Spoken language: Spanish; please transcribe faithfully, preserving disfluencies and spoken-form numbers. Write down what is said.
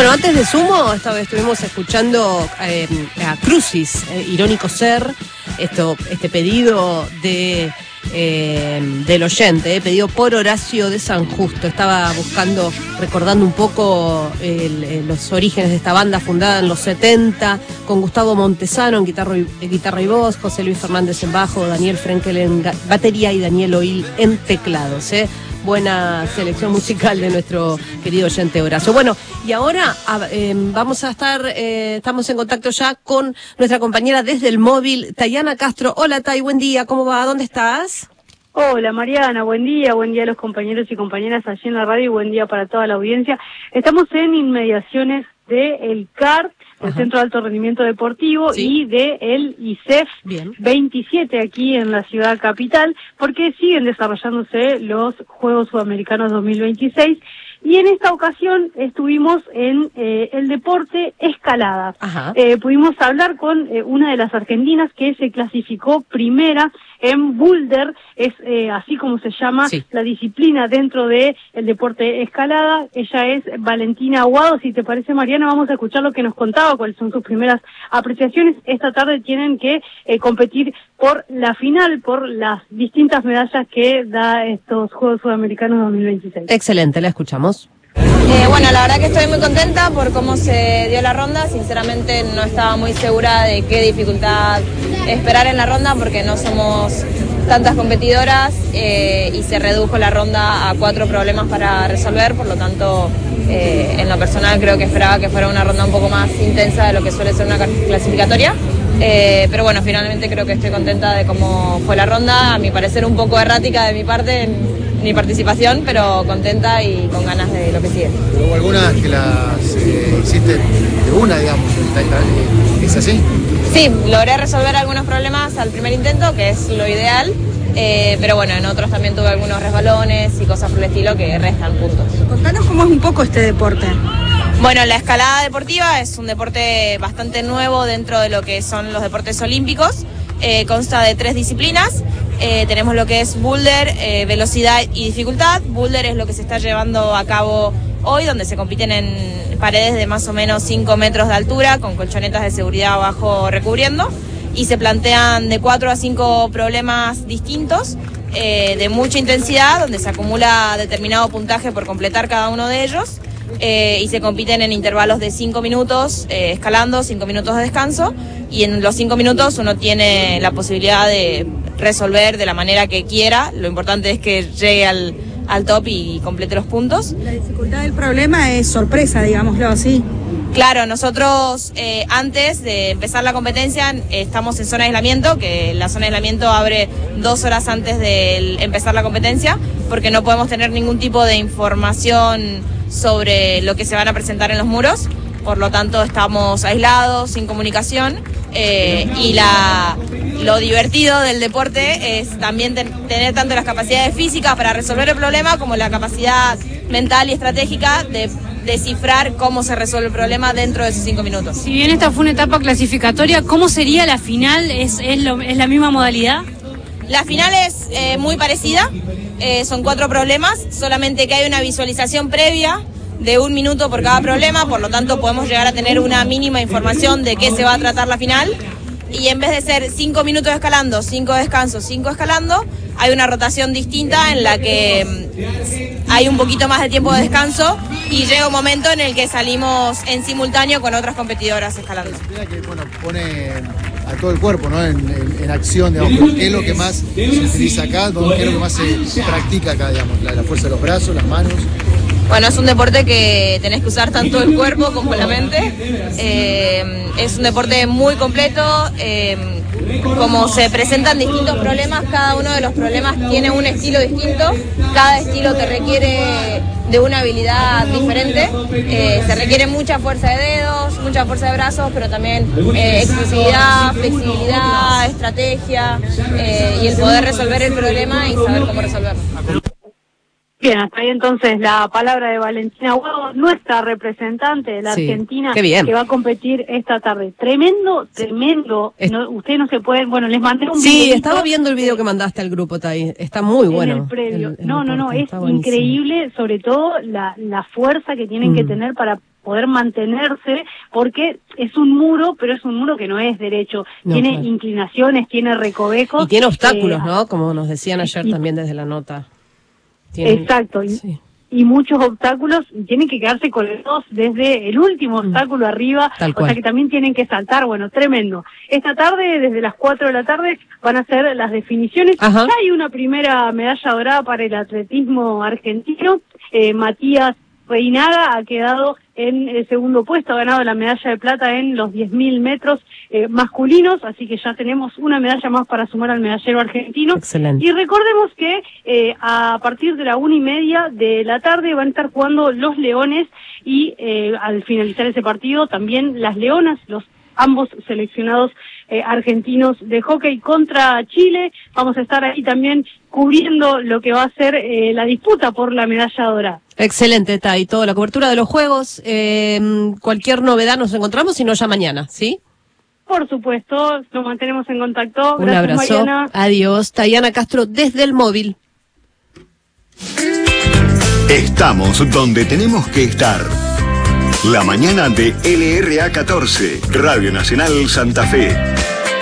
Bueno, antes de Sumo, esta vez estuvimos escuchando eh, a Crucis, eh, Irónico Ser, esto, este pedido de eh, del oyente, eh, pedido por Horacio de San Justo. Estaba buscando, recordando un poco el, el, los orígenes de esta banda fundada en los setenta, con Gustavo Montesano en guitarra y, guitarra y voz, José Luis Fernández en bajo, Daniel Frenkel en batería y Daniel Oil en teclados, ¿eh? Buena selección musical de nuestro querido oyente Horacio. Bueno, y ahora a, eh, vamos a estar, eh, estamos en contacto ya con nuestra compañera desde el móvil, Tayana Castro. Hola Tay, buen día, ¿cómo va? ¿Dónde estás? Hola Mariana, buen día, buen día a los compañeros y compañeras allí en la radio y buen día para toda la audiencia. Estamos en inmediaciones del C A R T, el Ajá. Centro de Alto Rendimiento Deportivo, sí. y de el I C E F Bien. veintisiete aquí en la ciudad capital, porque siguen desarrollándose los Juegos Sudamericanos dos mil veintiséis. Y en esta ocasión estuvimos en eh, el deporte escalada. Eh, pudimos hablar con eh, una de las argentinas que se clasificó primera en boulder, es eh, así como se llama sí. la disciplina dentro de el deporte escalada. Ella es Valentina Aguado. Si te parece, Mariana, vamos a escuchar lo que nos contaba, cuáles son sus primeras apreciaciones. Esta tarde tienen que eh, competir por la final, por las distintas medallas que da estos Juegos Sudamericanos dos mil veintiséis. Excelente, la escuchamos. Eh, bueno, la verdad que estoy muy contenta por cómo se dio la ronda. Sinceramente no estaba muy segura de qué dificultad esperar en la ronda porque no somos tantas competidoras eh, y se redujo la ronda a cuatro problemas para resolver. Por lo tanto, eh, en lo personal creo que esperaba que fuera una ronda un poco más intensa de lo que suele ser una clasificatoria. Eh, pero bueno, finalmente creo que estoy contenta de cómo fue la ronda. A mi parecer un poco errática de mi parte en mi participación, pero contenta y con ganas de lo que sigue. ¿Hubo algunas que las eh, hiciste de una, digamos? ¿Es así? Sí, logré resolver algunos problemas al primer intento, que es lo ideal, eh, pero bueno, en otros también tuve algunos resbalones y cosas por el estilo que restan puntos. Contanos cómo es un poco este deporte. Bueno, la escalada deportiva es un deporte bastante nuevo dentro de lo que son los deportes olímpicos. Eh, consta de tres disciplinas. Eh, tenemos lo que es boulder, eh, velocidad y dificultad. Boulder es lo que se está llevando a cabo hoy, donde se compiten en paredes de más o menos cinco metros de altura, con colchonetas de seguridad abajo recubriendo, y se plantean de cuatro a cinco problemas distintos, eh, de mucha intensidad, donde se acumula determinado puntaje por completar cada uno de ellos. Eh, y se compiten en intervalos de cinco minutos eh, escalando, cinco minutos de descanso, y en los cinco minutos uno tiene la posibilidad de resolver de la manera que quiera. Lo importante es que llegue al, al top y complete los puntos. La dificultad del problema es sorpresa, digámoslo así. Claro, nosotros eh, antes de empezar la competencia eh, estamos en zona de aislamiento, que la zona de aislamiento abre dos horas antes de empezar la competencia, porque no podemos tener ningún tipo de información sobre lo que se van a presentar en los muros. Por lo tanto estamos aislados, sin comunicación, eh, y la, lo divertido del deporte es también ten, tener tanto las capacidades físicas para resolver el problema como la capacidad mental y estratégica de descifrar cómo se resuelve el problema dentro de esos cinco minutos. Si bien esta fue una etapa clasificatoria, ¿cómo sería la final? ¿Es, es, lo, es la misma modalidad? La final es eh, muy parecida, eh, son cuatro problemas, solamente que hay una visualización previa de un minuto por cada problema, por lo tanto podemos llegar a tener una mínima información de qué se va a tratar la final, y en vez de ser cinco minutos escalando, cinco descansos, cinco escalando, hay una rotación distinta en la que hay un poquito más de tiempo de descanso y llega un momento en el que salimos en simultáneo con otras competidoras escalando. Que, bueno, pone a todo el cuerpo, ¿no? en, en, en acción, digamos, ¿qué es lo que más se utiliza acá? ¿Qué es lo que más se practica acá, digamos? La, la fuerza de los brazos, las manos. Bueno, es un deporte que tenés que usar tanto el cuerpo como la mente. Eh, es un deporte muy completo. Eh, como se presentan distintos problemas, cada uno de los problemas tiene un estilo distinto. Cada estilo te requiere de una habilidad diferente. Eh, se requiere mucha fuerza de dedos, mucha fuerza de brazos, pero también eh, explosividad, flexibilidad, estrategia eh, y el poder resolver el problema y saber cómo resolverlo. Bien, hasta ahí entonces la palabra de Valentina Aguado, nuestra representante de la sí, Argentina, que va a competir esta tarde. Tremendo, tremendo. Es... No, ustedes no se pueden, bueno, les mandé un video. Sí, estaba viendo el video que mandaste al grupo, Tai. Está muy bueno. En el previo. El, el no, no, no, es buenísimo. Increíble, sobre todo la, la fuerza que tienen mm. que tener para poder mantenerse, porque es un muro, pero es un muro que no es derecho, no, tiene claro. inclinaciones, tiene recovecos. Y tiene obstáculos, eh, ¿no? Como nos decían ayer y, también desde la nota. Tienen, exacto, y, sí. y muchos obstáculos, y tienen que quedarse colgados desde el último obstáculo arriba, Tal o cual. sea que también tienen que saltar, bueno, tremendo. Esta tarde, desde las cuatro de la tarde, van a hacer las definiciones. Ajá. Ya hay una primera medalla dorada para el atletismo argentino, eh, Matías Reinaga ha quedado en el segundo puesto, ha ganado la medalla de plata en los diez mil metros eh, masculinos, así que ya tenemos una medalla más para sumar al medallero argentino. Excelente. Y recordemos que eh, a partir de la una y media de la tarde van a estar jugando los Leones y eh, al finalizar ese partido también las Leonas, los ambos seleccionados eh, argentinos de hockey contra Chile. Vamos a estar ahí también cubriendo lo que va a ser eh, la disputa por la medalla dorada. Excelente, está ahí toda la cobertura de los Juegos. Eh, cualquier novedad nos encontramos, si no ya mañana, ¿sí? Por supuesto, nos mantenemos en contacto. Un Gracias, abrazo. Mariana. Adiós. Tayana Castro desde el móvil. Estamos donde tenemos que estar. La mañana de L R A catorce, Radio Nacional Santa Fe.